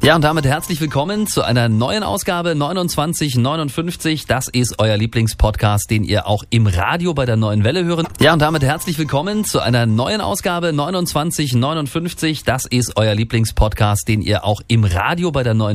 Ja, und damit herzlich willkommen zu einer neuen Ausgabe 2959. Das ist euer Lieblingspodcast, den ihr auch im Radio bei der Neuen Welle hören. Ja, und damit herzlich willkommen zu einer neuen Ausgabe 2959. Das ist euer Lieblingspodcast, den ihr auch im Radio bei der Neuen